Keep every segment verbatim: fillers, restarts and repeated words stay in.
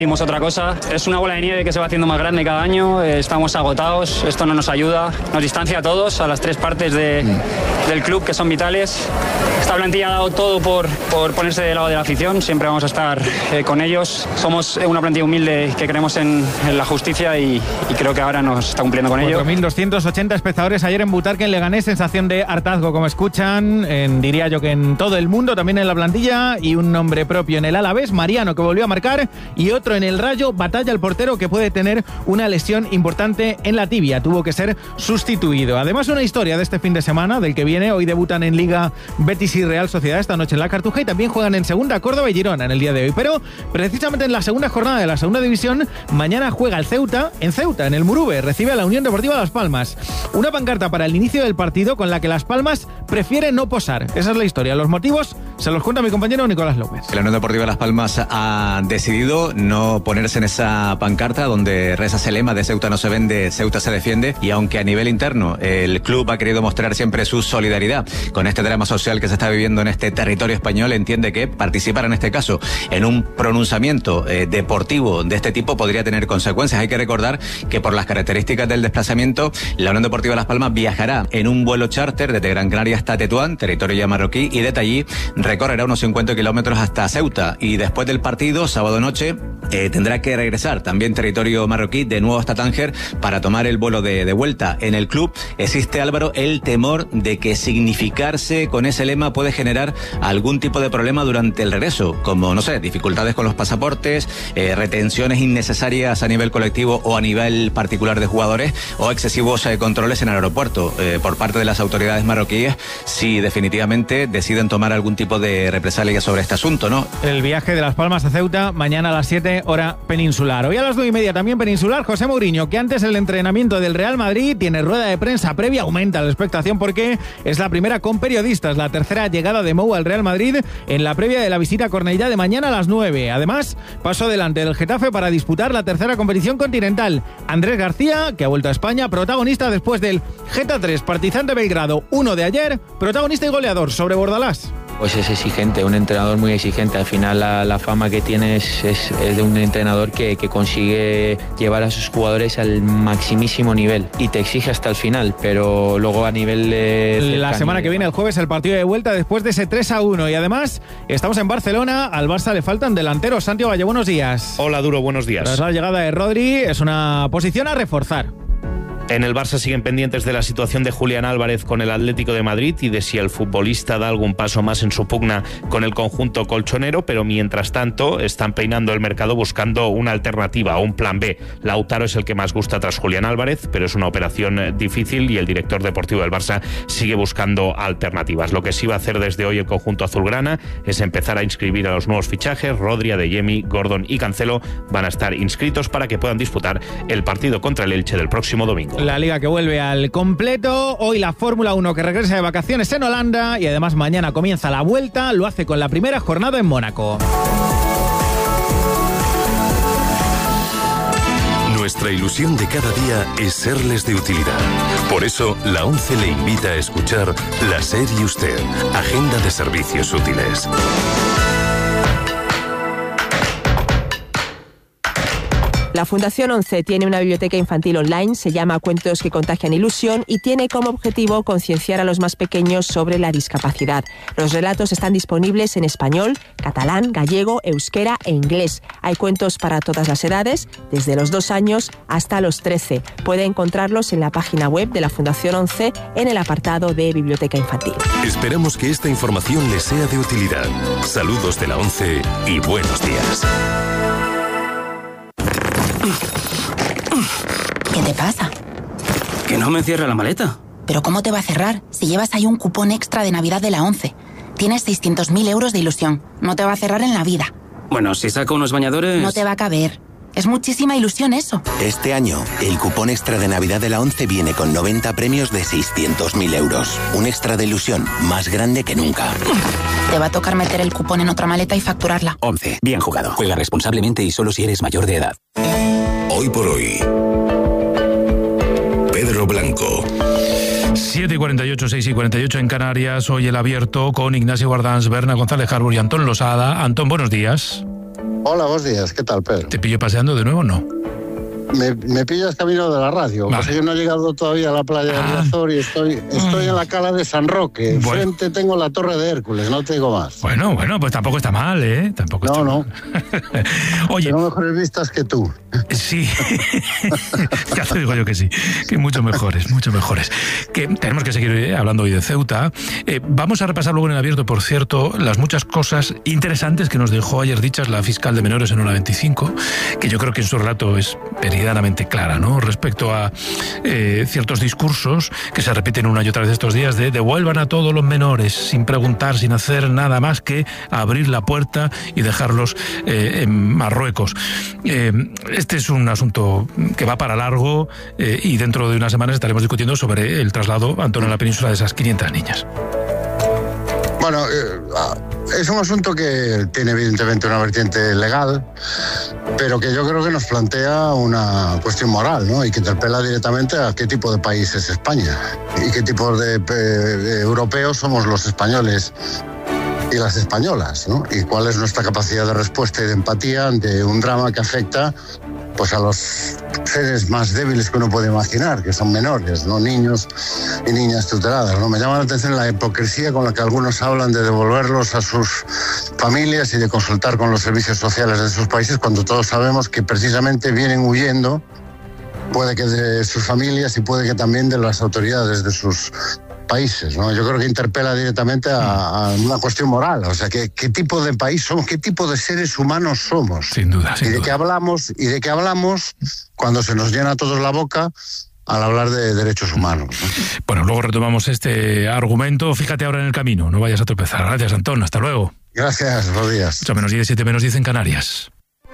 Hicimos otra cosa, es una bola de nieve que se va haciendo más grande cada año, eh, estamos agotados, esto no nos ayuda, nos distancia a todos, a las tres partes de, del club que son vitales. Esta plantilla ha dado todo por, por ponerse del lado de la afición, siempre vamos a estar eh, con ellos. Somos una plantilla humilde que creemos en, en la justicia y, y creo que ahora nos está cumpliendo con ello. cuatro mil doscientos ochenta espectadores ayer en Butarque, en Leganés, sensación de hartazgo como escuchan, en, diría yo que en todo el mundo, también en la plantilla, y un nombre propio en el Alavés, Mariano, que volvió a marcar, y otro en el Rayo, Batalla, el portero, que puede tener una lesión importante en la tibia, tuvo que ser sustituido. Además, una historia de este fin de semana, del que viene, hoy debutan en Liga Betis y Real Sociedad esta noche en la Cartuja, y también juegan en Segunda Córdoba y Girona en el día de hoy, pero precisamente en la segunda jornada de la Segunda División, mañana juega el Ceuta, en Ceuta, en el Murube, recibe a la Unión Deportiva Las Palmas. Una pancarta para el inicio del partido con la que Las Palmas prefiere no posar. Esa es la historia. Los motivos se los cuenta mi compañero Nicolás López. La Unión Deportiva Las Palmas ha decidido no ponerse en esa pancarta donde reza ese lema de Ceuta no se vende, Ceuta se defiende, y aunque a nivel interno el club ha querido mostrar siempre su solidaridad con este drama social que se está viviendo en este territorio español, entiende que participar en este caso en un pronunciamiento eh, deportivo de este tipo podría tener consecuencias. Hay que recordar que por las características del desplazamiento, la Unión Deportiva Las Palmas viajará en un vuelo charter desde Gran Canaria hasta Tetuán, territorio ya marroquí, y desde allí recorrerá unos cincuenta kilómetros hasta Ceuta, y después del partido, sábado noche, eh, tendrá que regresar también territorio marroquí de nuevo hasta Tánger para tomar el vuelo de, de vuelta. En el club existe, Álvaro, el temor de que significarse con ese lema puede generar algún tipo de problema durante el regreso, como, no sé, dificultades con los pasaportes, eh, retenciones innecesarias a nivel colectivo o a nivel particular de jugadores, o excesivos eh, controles en el aeropuerto eh, por parte de las autoridades marroquíes, si definitivamente deciden tomar algún tipo de represalia sobre este asunto, ¿no? El viaje de Las Palmas a Ceuta mañana a las siete, hora peninsular. Hoy a las nueve y media también peninsular, José Mourinho, que antes el entrenamiento del Real Madrid tiene rueda de prensa previa, aumenta la expectación porque es la primera con periodistas, la tercera llegada de Mou al Real Madrid en la previa de la visita a Cornellá de mañana a las nueve. Además, paso delante del Getafe para disputar la tercera competición continental. Andrés García, que ha vuelto a España, protagonista después del Geta tres, Partizan de Belgrado uno de ayer, protagonista y goleador sobre Bordalás. Pues es exigente, un entrenador muy exigente. Al final la, la fama que tiene es, es, es de un entrenador que, que consigue llevar a sus jugadores al maximísimo nivel y te exige hasta el final, pero luego a nivel de... La semana que viene, el jueves, el partido de vuelta después de ese tres a uno, y además estamos en Barcelona, al Barça le faltan delanteros. Santiago Valle, buenos días. Hola, Duro, buenos días. Tras la llegada de Rodri, es una posición a reforzar. En el Barça siguen pendientes de la situación de Julián Álvarez con el Atlético de Madrid y de si el futbolista da algún paso más en su pugna con el conjunto colchonero, pero mientras tanto están peinando el mercado buscando una alternativa, un plan B. Lautaro es el que más gusta tras Julián Álvarez, pero es una operación difícil y el director deportivo del Barça sigue buscando alternativas. Lo que sí va a hacer desde hoy el conjunto azulgrana es empezar a inscribir a los nuevos fichajes. Rodri, Adeyemi, Gordon y Cancelo van a estar inscritos para que puedan disputar el partido contra el Elche del próximo domingo. La Liga que vuelve al completo, hoy la Fórmula uno que regresa de vacaciones en Holanda, y además mañana comienza la vuelta, lo hace con la primera jornada en Mónaco. Nuestra ilusión de cada día es serles de utilidad. Por eso, la ONCE le invita a escuchar La SER y Usted, Agenda de Servicios Útiles. La Fundación ONCE tiene una biblioteca infantil online, se llama Cuentos que contagian ilusión y tiene como objetivo concienciar a los más pequeños sobre la discapacidad. Los relatos están disponibles en español, catalán, gallego, euskera e inglés. Hay cuentos para todas las edades, desde los dos años hasta los trece. Puede encontrarlos en la página web de la Fundación ONCE en el apartado de Biblioteca Infantil. Esperamos que esta información les sea de utilidad. Saludos de la ONCE y buenos días. ¿Qué te pasa? Que no me cierra la maleta. ¿Pero cómo te va a cerrar si llevas ahí un cupón extra de Navidad de la ONCE? Tienes seiscientos mil euros de ilusión. No te va a cerrar en la vida. Bueno, si saco unos bañadores... No te va a caber. Es muchísima ilusión eso. Este año, el cupón extra de Navidad de la ONCE viene con noventa premios de seiscientos mil euros. Un extra de ilusión más grande que nunca. Te va a tocar meter el cupón en otra maleta y facturarla. ONCE. Bien jugado. Juega responsablemente y solo si eres mayor de edad. Hoy por hoy, Pedro Blanco. siete y cuarenta y ocho, seis y cuarenta y ocho en Canarias. Hoy el abierto con Ignacio Guardans, Berna González Harbour y Antón Losada. Antón, buenos días. Hola, buenos días. ¿Qué tal, Pedro? ¿Te pillo paseando de nuevo o no? Me, me pillas camino de la radio. Vale. Pues yo no he llegado todavía a la playa ah. de Riazor y estoy, estoy en la cala de San Roque. Enfrente bueno. tengo la Torre de Hércules, no te digo más. Bueno, bueno, pues tampoco está mal, ¿eh? Tampoco no, está no. mal. Oye. Tengo mejores vistas que tú. Sí. Ya te digo yo que sí. Que mucho mejores, mucho mejores. Que tenemos que seguir hablando hoy de Ceuta. Eh, vamos a repasar luego en el abierto, por cierto, las muchas cosas interesantes que nos dejó ayer dichas la fiscal de menores en hora veinticinco, que yo creo que en su relato es meridianamente clara, ¿no? Respecto a eh, ciertos discursos que se repiten una y otra vez estos días de devuelvan a todos los menores sin preguntar, sin hacer nada más que abrir la puerta y dejarlos eh, en Marruecos. Eh, este es un asunto que va para largo eh, y dentro de unas semanas estaremos discutiendo sobre el traslado, Antonio, a la península de esas quinientas niñas. Bueno, eh, es un asunto que tiene evidentemente una vertiente legal, pero que yo creo que nos plantea una cuestión moral, ¿no? Y que interpela directamente a qué tipo de país es España y qué tipo de, de europeos somos los españoles y las españolas, ¿no? Y cuál es nuestra capacidad de respuesta y de empatía ante un drama que afecta pues a los seres más débiles que uno puede imaginar, que son menores, no niños y niñas tuteladas, ¿no? Me llama la atención la hipocresía con la que algunos hablan de devolverlos a sus familias y de consultar con los servicios sociales de sus países, cuando todos sabemos que precisamente vienen huyendo, puede que de sus familias y puede que también de las autoridades de sus países, ¿no? Yo creo que interpela directamente a, a una cuestión moral, o sea, ¿qué, qué tipo de país somos, qué tipo de seres humanos somos. Sin duda, sin y de duda. qué hablamos, y de qué hablamos cuando se nos llena a todos la boca al hablar de derechos humanos, ¿no? Bueno, luego retomamos este argumento. Fíjate ahora en el camino, no vayas a tropezar. Gracias, Antón, hasta luego. Gracias, buenos días. ocho menos diez, siete menos diez en Canarias.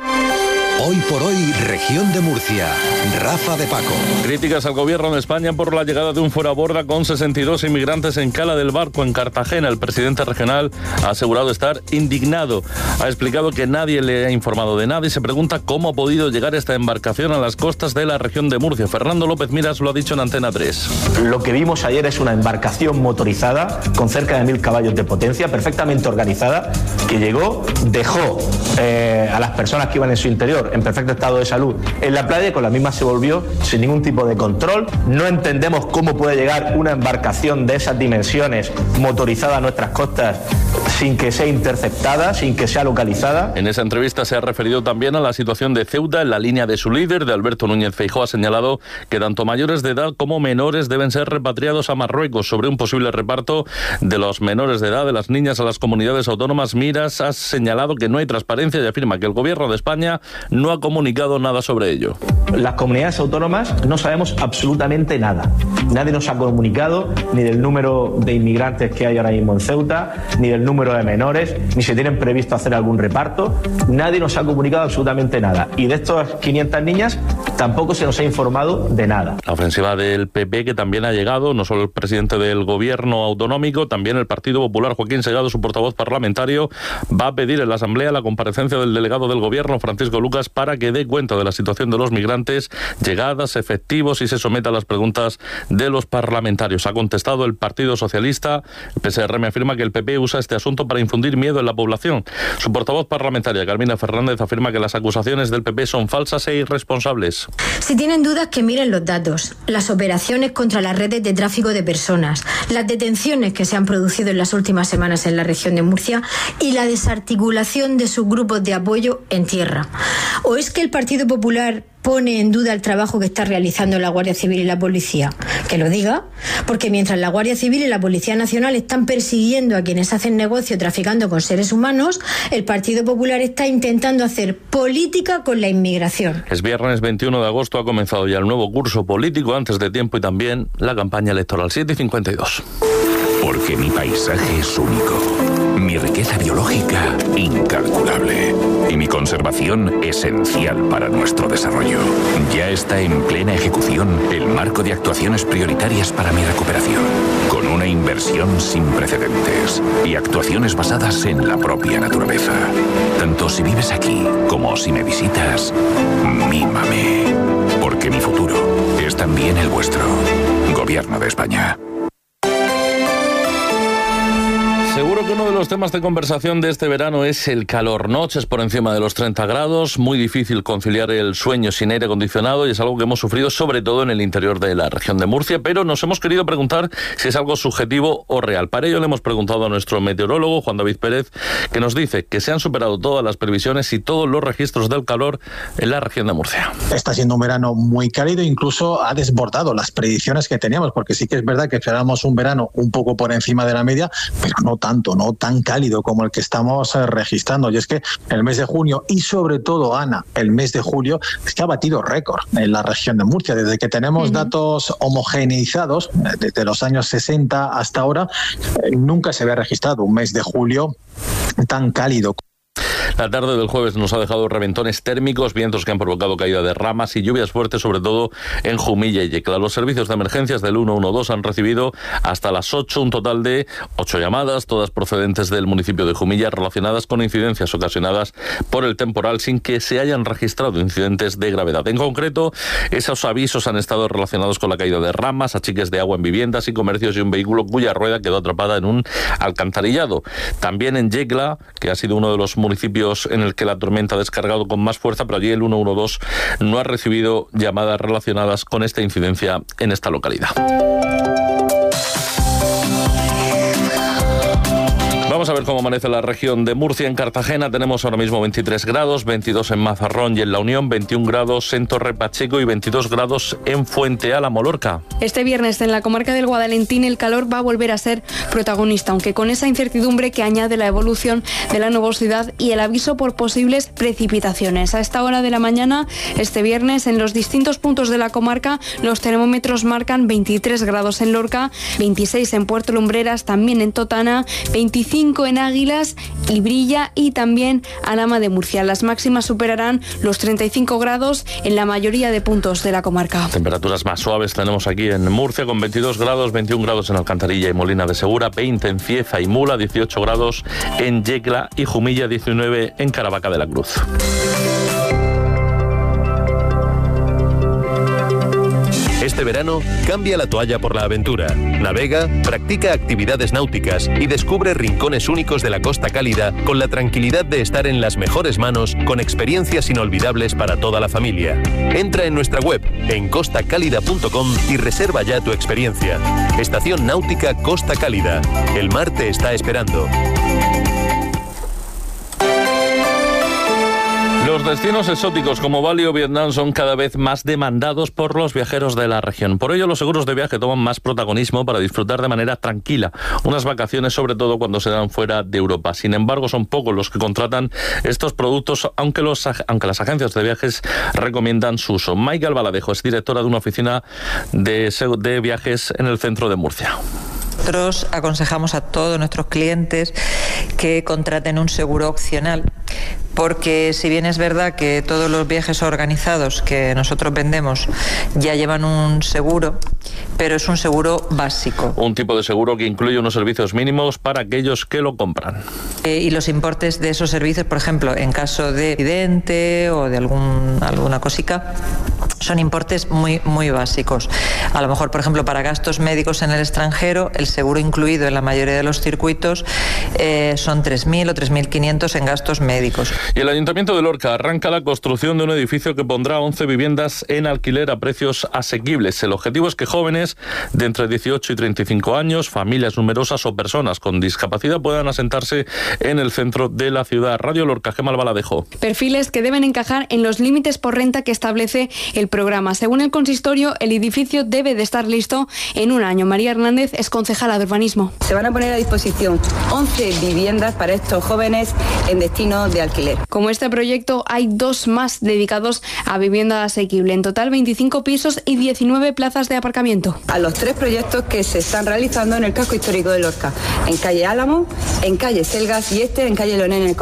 Hoy por hoy, región de Murcia. Rafa de Paco. Críticas al gobierno de España por la llegada de un fueraborda con sesenta y dos inmigrantes en Cala del Barco, en Cartagena. El presidente regional ha asegurado estar indignado. Ha explicado que nadie le ha informado de nada y se pregunta cómo ha podido llegar esta embarcación a las costas de la región de Murcia. Fernando López Miras lo ha dicho en Antena tres. Lo que vimos ayer es una embarcación motorizada con cerca de mil caballos de potencia, perfectamente organizada, que llegó, dejó eh, a las personas que iban en su interior en perfecto estado de salud en la playa y con la misma se volvió sin ningún tipo de control. No entendemos cómo puede llegar una embarcación de esas dimensiones motorizada a nuestras costas sin que sea interceptada, sin que sea localizada. En esa entrevista se ha referido también a la situación de Ceuta en la línea de su líder, de Alberto Núñez Feijóo. Ha señalado que tanto mayores de edad como menores deben ser repatriados a Marruecos. Sobre un posible reparto de los menores de edad, de las niñas a las comunidades autónomas, Miras ha señalado que no hay transparencia y afirma que el gobierno de España no ha comunicado nada sobre ello. Las comunidades autónomas no sabemos absolutamente nada. Nadie nos ha comunicado ni del número de inmigrantes que hay ahora mismo en Ceuta, ni del número de menores, ni se tienen previsto hacer algún reparto. Nadie nos ha comunicado absolutamente nada. Y de estas quinientas niñas tampoco se nos ha informado de nada. La ofensiva del P P, que también ha llegado, no solo el presidente del gobierno autonómico, también el Partido Popular, Joaquín Segado, su portavoz parlamentario, va a pedir en la Asamblea la comparecencia del delegado del gobierno, Francisco Lucas, para que dé cuenta de la situación de los migrantes, llegadas, efectivos y se someta a las preguntas de los parlamentarios. Ha contestado el Partido Socialista. El P S R M afirma que el P P usa este asunto para infundir miedo en la población. Su portavoz parlamentaria, Carmina Fernández, afirma que las acusaciones del P P son falsas e irresponsables. Si tienen dudas, que miren los datos. Las operaciones contra las redes de tráfico de personas, las detenciones que se han producido en las últimas semanas en la región de Murcia y la desarticulación de sus grupos de apoyo en tierra. ¿O es que el Partido Popular pone en duda el trabajo que está realizando la Guardia Civil y la Policía? Que lo diga, porque mientras la Guardia Civil y la Policía Nacional están persiguiendo a quienes hacen negocio traficando con seres humanos, el Partido Popular está intentando hacer política con la inmigración. Es viernes veintiuno de agosto, ha comenzado ya el nuevo curso político antes de tiempo y también la campaña electoral. siete y cincuenta y dos. Porque mi paisaje es único, mi riqueza biológica incalculable y mi conservación esencial para nuestro desarrollo. Ya está en plena ejecución el marco de actuaciones prioritarias para mi recuperación, con una inversión sin precedentes y actuaciones basadas en la propia naturaleza. Tanto si vives aquí como si me visitas, mímame, porque mi futuro es también el vuestro. Gobierno de España. Seguro que uno de los los temas de conversación de este verano es el calor. Noches por encima de los treinta grados, muy difícil conciliar el sueño sin aire acondicionado y es algo que hemos sufrido sobre todo en el interior de la región de Murcia, pero nos hemos querido preguntar si es algo subjetivo o real. Para ello le hemos preguntado a nuestro meteorólogo, Juan David Pérez, que nos dice que se han superado todas las previsiones y todos los registros del calor en la región de Murcia. Está siendo un verano muy cálido, incluso ha desbordado las predicciones que teníamos, porque sí que es verdad que esperábamos un verano un poco por encima de la media, pero no tanto, no tan cálido como el que estamos eh, registrando. Y es que el mes de junio y sobre todo, Ana, el mes de julio es que ha batido récord en la región de Murcia. Desde que tenemos uh-huh. datos homogeneizados, desde los años sesenta hasta ahora, eh, nunca se había registrado un mes de julio tan cálido. La tarde del jueves nos ha dejado reventones térmicos, vientos que han provocado caída de ramas y lluvias fuertes, sobre todo en Jumilla y Yecla. Los servicios de emergencias del uno uno dos han recibido hasta las ocho un total de ocho llamadas, todas procedentes del municipio de Jumilla, relacionadas con incidencias ocasionadas por el temporal, sin que se hayan registrado incidentes de gravedad. En concreto, esos avisos han estado relacionados con la caída de ramas, achiques de agua en viviendas y comercios y un vehículo cuya rueda quedó atrapada en un alcantarillado. También en Yecla, que ha sido uno de los municipios en el que la tormenta ha descargado con más fuerza, pero allí el uno uno dos no ha recibido llamadas relacionadas con esta incidencia en esta localidad. Vamos a ver cómo amanece la región de Murcia. En Cartagena tenemos ahora mismo veintitrés grados, veintidós en Mazarrón y en La Unión, veintiún grados en Torre Pacheco y veintidós grados en Fuente Alamo, Lorca. Este viernes en la comarca del Guadalentín el calor va a volver a ser protagonista, aunque con esa incertidumbre que añade la evolución de la nubosidad y el aviso por posibles precipitaciones. A esta hora de la mañana, este viernes, en los distintos puntos de la comarca, los termómetros marcan veintitrés grados en Lorca, veintiséis en Puerto Lumbreras, también en Totana, veinticinco en Águilas y Brilla y también Alhama de Murcia. Las máximas superarán los treinta y cinco grados en la mayoría de puntos de la comarca. Temperaturas más suaves tenemos aquí en Murcia con veintidós grados, veintiún grados en Alcantarilla y Molina de Segura, veinte en Cieza y Mula, dieciocho grados en Yecla y Jumilla, diecinueve en Caravaca de la Cruz. Este verano, cambia la toalla por la aventura. Navega, practica actividades náuticas y descubre rincones únicos de la Costa Cálida con la tranquilidad de estar en las mejores manos con experiencias inolvidables para toda la familia. Entra en nuestra web en costa cálida punto com y reserva ya tu experiencia. Estación Náutica Costa Cálida. El mar te está esperando. Los destinos exóticos como Bali o Vietnam son cada vez más demandados por los viajeros de la región. Por ello, los seguros de viaje toman más protagonismo para disfrutar de manera tranquila unas vacaciones, sobre todo cuando se dan fuera de Europa. Sin embargo, son pocos los que contratan estos productos, aunque, los, aunque las agencias de viajes recomiendan su uso. Maika Albaladejo es directora de una oficina de, de viajes en el centro de Murcia. Nosotros aconsejamos a todos nuestros clientes que contraten un seguro opcional, porque si bien es verdad que todos los viajes organizados que nosotros vendemos ya llevan un seguro, pero es un seguro básico. Un tipo de seguro que incluye unos servicios mínimos para aquellos que lo compran. Eh, y los importes de esos servicios, por ejemplo, en caso de accidente o de algún, alguna cosica, son importes muy, muy básicos. A lo mejor, por ejemplo, para gastos médicos en el extranjero, el seguro incluido en la mayoría de los circuitos eh, son tres mil o tres mil quinientos en gastos médicos. Y el Ayuntamiento de Lorca arranca la construcción de un edificio que pondrá once viviendas en alquiler a precios asequibles. El objetivo es que jóvenes de entre dieciocho y treinta y cinco años, familias numerosas o personas con discapacidad puedan asentarse en el centro de la ciudad. Radio Lorca, Gemma Albaladejo. Perfiles que deben encajar en los límites por renta que establece el programa. Según el consistorio, el edificio debe de estar listo en un año. María Hernández es concejala de urbanismo. Se van a poner a disposición once viviendas para estos jóvenes en destino de alquiler. Como este proyecto, hay dos más dedicados a vivienda asequible. En total, veinticinco pisos y diecinueve plazas de aparcamiento. A los tres proyectos que se están realizando en el casco histórico de Lorca, en calle Álamo, en calle Selgas y este en calle Leonel en el Contramo.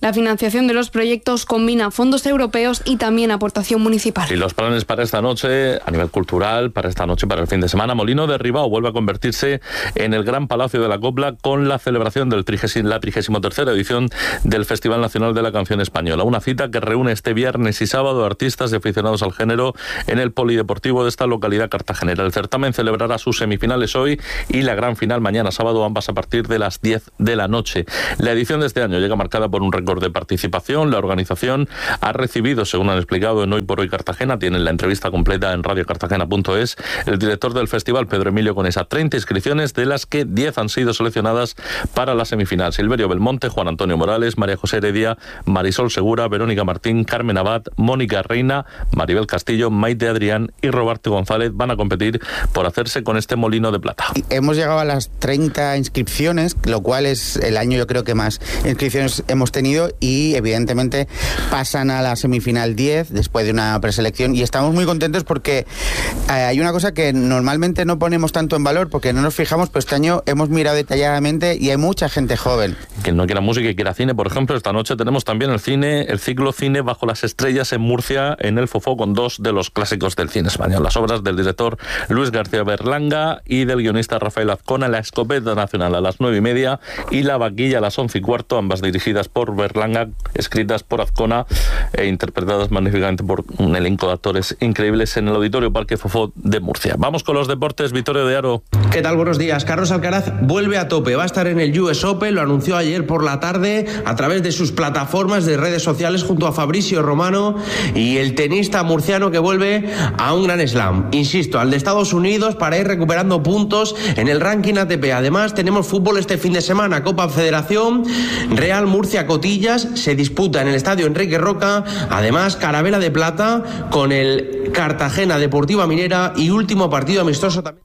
La financiación de los proyectos combina fondos europeos y también aportación municipal. Y los planes para esta noche, a nivel cultural, para esta noche, para el fin de semana, Molino de Ribao vuelve a convertirse en el gran palacio de la copla con la celebración de la trigésima tercera edición del Festival Nacional de la Canción Española. Una cita que reúne este viernes y sábado a artistas y aficionados al género en el polideportivo de esta localidad cartagenera. El certamen celebrará sus semifinales hoy y la gran final mañana sábado, ambas a partir de las diez de la noche. La edición de este año llega marcada por un récord de participación. La organización ha recibido, según han explicado en Hoy por Hoy Cartagena, tienen la entrevista completa en radio cartagena punto es, el director del festival, Pedro Emilio Conesa, treinta inscripciones, de las que diez han sido seleccionadas para la semifinal. Silverio Belmonte, Juan Antonio Morales, María José Heredia, Marisol Segura, Verónica Martín, Carmen Abad, Mónica Reina, Maribel Castillo, Maite Adrián y Roberto González van a competir por hacerse con este molino de plata. Hemos llegado a las treinta inscripciones, lo cual es el año yo creo que más inscripciones hemos tenido, y evidentemente pasan a la semifinal diez después de una preselección, y estamos muy contentos porque eh, hay una cosa que normalmente no ponemos tanto en valor porque no nos fijamos, pero este año hemos mirado detalladamente y hay mucha gente joven. Quien no quiera música y quiera cine, por ejemplo, esta noche tenemos también el cine, el ciclo Cine Bajo las Estrellas en Murcia, en el Fofó, con dos de los clásicos del cine español, las obras del director Luis García Berlanga y del guionista Rafael Azcona. La Escopeta Nacional a las nueve y media y La Vaquilla a las once y cuarto, ambas dirigidas por Berlanga, escritas por Azcona e interpretadas magníficamente por un elenco de actores increíbles en el Auditorio Parque Fofó de Murcia. Vamos con los deportes. Vittorio de Aro. ¿Qué tal? Buenos días. Carlos Alcaraz vuelve a tope. Va a estar en el U S Open, lo anunció ayer por la tarde a través de sus plataformas de redes sociales junto a Fabrizio Romano, y el tenista murciano que vuelve a un gran slam. Insisto, al de Estados Unidos, para ir recuperando puntos en el ranking A T P. Además, tenemos fútbol este fin de semana, Copa Federación, Real Murcia Cotillas, se disputa en el estadio Enrique Roca. Además, Carabela de Plata con el Cartagena Deportiva Minera, y último partido amistoso también.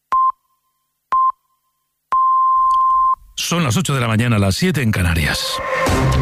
Son las ocho de la mañana, las siete en Canarias.